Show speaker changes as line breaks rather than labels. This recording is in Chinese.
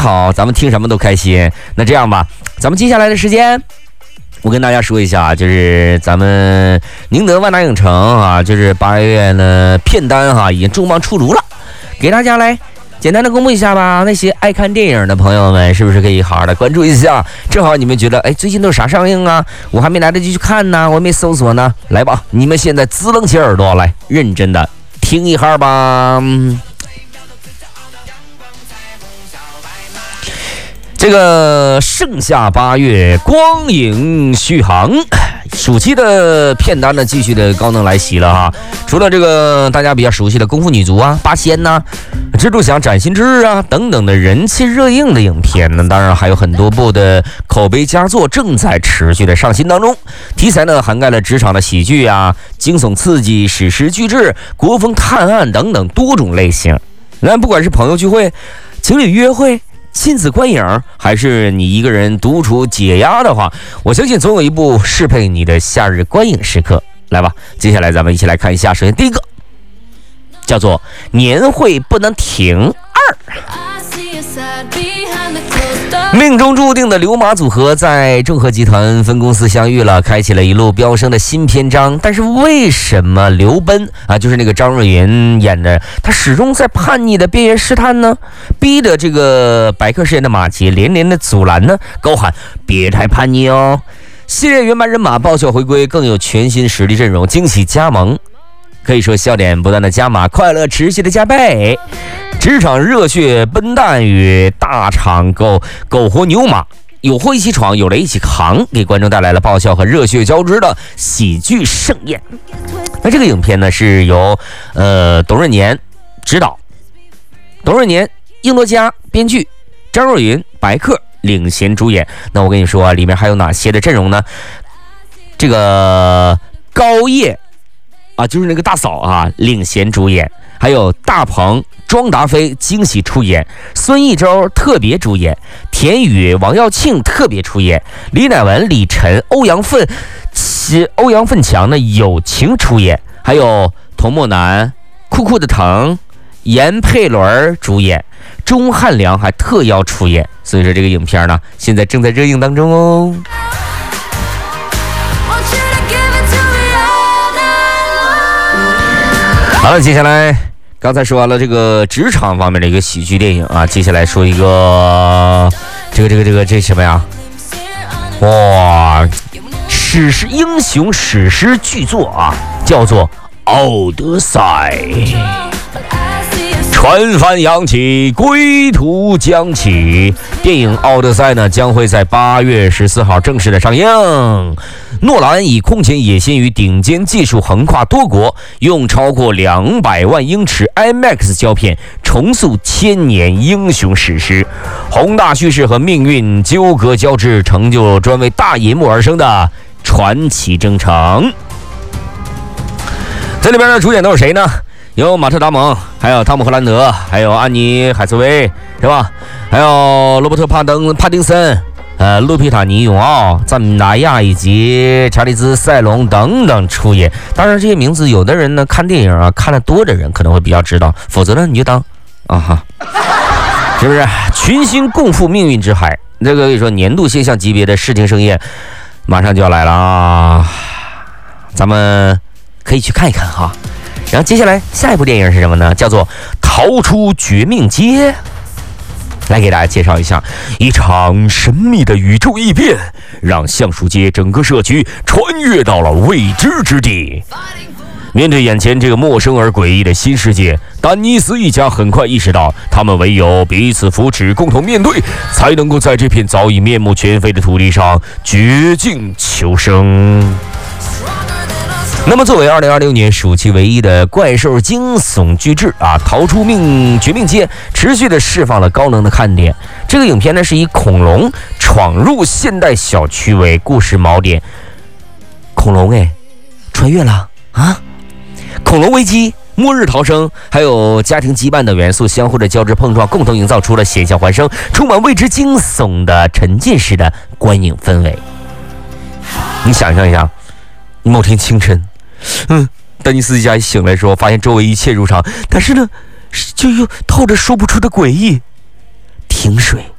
好，咱们听什么都开心。那这样吧，咱们接下来的时间，我跟大家说一下，就是咱们宁德万达影城啊，就是8月呢片单哈已经重磅出炉了，给大家来简单的公布一下吧。那些爱看电影的朋友们，是不是可以好好的关注一下？正好你们觉得，哎，最近都啥上映啊？我还没来得及去看呢，我还没搜索呢。来吧，你们现在支棱起耳朵来，认真的听一下吧。这个盛夏8月，光影续航，暑期的片单呢继续的高能来袭了哈。除了这个大家比较熟悉的功夫女足啊、八仙呐、蜘蛛侠崭新之日啊等等的人气热映的影片呢，当然还有很多部的口碑佳作正在持续的上新当中。题材呢涵盖了职场的喜剧啊、惊悚刺激、史诗巨制、国风探案等等多种类型。那不管是朋友聚会、情侣约会、亲子观影，还是你一个人独处解压的话，我相信总有一部适配你的夏日观影时刻。来吧，接下来咱们一起来看一下。首先第一个叫做年会不能停2。命中注定的刘马组合在众和集团分公司相遇了，开启了一路飙升的新篇章。但是为什么刘奔啊，就是那个张若昀演的，他始终在叛逆的边缘试探呢？逼得这个白客饰演的马杰连连的阻拦呢，高喊别太叛逆哦。系列原班人马爆笑回归，更有全新实力阵容惊喜加盟，可以说笑点不断的加码，快乐持续的加倍。职场热血奔蛋与大厂狗活牛马，有货一起闯，有雷一起扛，给观众带来了爆笑和热血交织的喜剧盛宴。那这个影片呢是由董润年执导，董润年、英多佳编剧，张若昀、白客领衔主演。那我跟你说啊，里面还有哪些的阵容呢？这个高叶啊，就是那个大嫂啊，领衔主演，还有大鹏、庄达菲惊喜出演，孙艺洲特别主演，田雨、王耀庆特别出演，李乃文、李晨、欧阳奋强呢友情出演，还有童漠南、酷酷的疼、严佩伦主演，钟汉良还特邀出演。所以说这个影片呢现在正在热映当中哦。好了，接下来刚才说完了这个职场方面的一个喜剧电影啊，接下来说一个这什么呀？哇，英雄史诗巨作啊，叫做《奥德赛》。船帆扬起，归途将起。电影《奥德赛》呢将会在8月14号正式的上映。诺兰以空前野心与顶尖技术横跨多国，用超过200万英尺 IMAX 胶片重塑千年英雄史诗，宏大叙事和命运纠葛交织，成就专为大银幕而生的传奇征程。这里边的主演都是谁呢？有马特·达蒙，还有汤姆·荷兰德，还有安妮·海瑟薇，是吧？还有罗伯特·帕丁森，路皮塔尼·永奥、赞达亚以及查理兹·塞隆等等出演。当然，这些名字有的人呢看电影啊看得多的人可能会比较知道，否则呢你就当啊哈，是不是？群星共赴命运之海，这个可以说年度现象级别的视听盛宴马上就要来了啊，咱们可以去看一看哈。然后接下来下一部电影是什么呢？叫做《逃出绝命街》。来给大家介绍一下，一场神秘的宇宙异变让橡树街整个社区穿越到了未知之地。面对眼前这个陌生而诡异的新世界，丹尼斯一家很快意识到，他们唯有彼此扶持，共同面对，才能够在这片早已面目全非的土地上绝境求生。那么作为2026年暑期唯一的怪兽惊悚巨制啊，逃出绝命街持续的释放了高能的看点。这个影片呢是以恐龙闯入现代小区为故事锚点。恐龙穿越了啊！恐龙危机、末日逃生，还有家庭羁绊的元素相互的交织碰撞，共同营造出了险象环生、充满未知惊悚的沉浸式的观影氛围。你想象一下，某天清晨，丹尼斯一家一醒来之后，发现周围一切如常，但是呢，就又透着说不出的诡异。停水。